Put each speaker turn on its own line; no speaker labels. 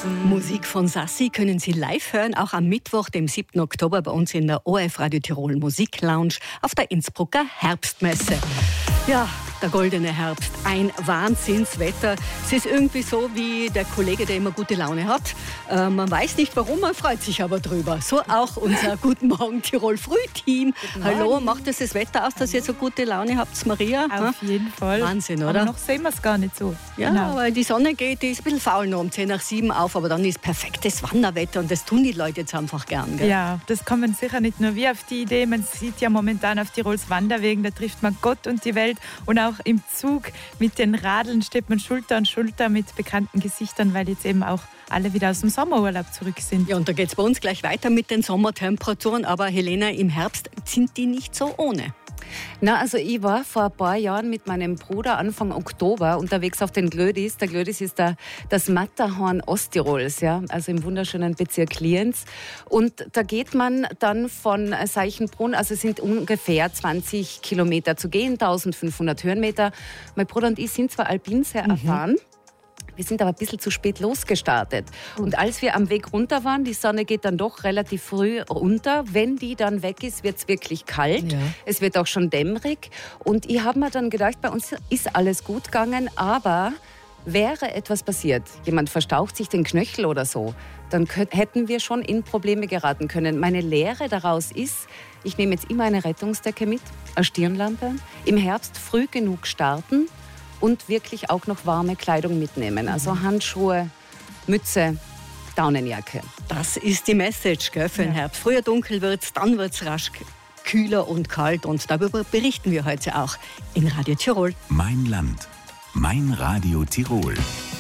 Musik von Sassi können Sie live hören, auch am Mittwoch, dem 7. Oktober bei uns in der ORF Radio Tirol Musiklounge auf der Innsbrucker Herbstmesse. Ja, der goldene Herbst, ein Wahnsinnswetter. Es ist irgendwie so wie der Kollege, der immer gute Laune hat. Man weiß nicht warum, man freut sich aber drüber. So auch unser Guten Morgen Tirol Frühteam. Hallo, macht es das Wetter aus, dass ihr so gute Laune habt, Maria?
Auf jeden Fall.
Wahnsinn, oder?
Aber noch sehen wir es gar nicht so.
Ja,
genau.
Weil die Sonne geht, die ist ein bisschen faul noch um 10 nach 7 auf, aber dann ist perfektes Wanderwetter und das tun die Leute jetzt einfach gern. Gell?
Ja, das kommen sicher nicht nur wir auf die Idee. Man sieht ja momentan auf Tirols Wanderwegen, da trifft man Gott und die Welt. Und auch im Zug mit den Radeln steht man Schulter an Schulter mit bekannten Gesichtern, weil jetzt eben auch alle wieder aus dem Sommerurlaub zurück sind.
Ja, und da geht es bei uns gleich weiter mit den Sommertemperaturen. Aber Helena, im Herbst sind die nicht so ohne.
Na, also ich war vor ein paar Jahren mit meinem Bruder Anfang Oktober unterwegs auf den Glödis. Der Glödis ist das Matterhorn Osttirols, ja, also im wunderschönen Bezirk Lienz. Und da geht man dann von Seichenbrunn, also es sind ungefähr 20 Kilometer zu gehen, 1500 Höhenmeter. Mein Bruder und ich sind zwar alpin sehr erfahren, wir sind aber ein bisschen zu spät losgestartet. Und als wir am Weg runter waren, die Sonne geht dann doch relativ früh runter. Wenn die dann weg ist, wird es wirklich kalt. Ja. Es wird auch schon dämmerig. Und ich habe mir dann gedacht, bei uns ist alles gut gegangen, aber wäre etwas passiert, jemand verstaucht sich den Knöchel oder so, dann hätten wir schon in Probleme geraten können. Meine Lehre daraus ist, ich nehme jetzt immer eine Rettungsdecke mit, eine Stirnlampe, im Herbst früh genug starten, und wirklich auch noch warme Kleidung mitnehmen. Also Handschuhe, Mütze, Daunenjacke.
Das ist die Message, gell, für den Herbst. Früher dunkel wird es, dann wird es rasch kühler und kalt. Und darüber berichten wir heute auch in Radio Tirol.
Mein Land, mein Radio Tirol.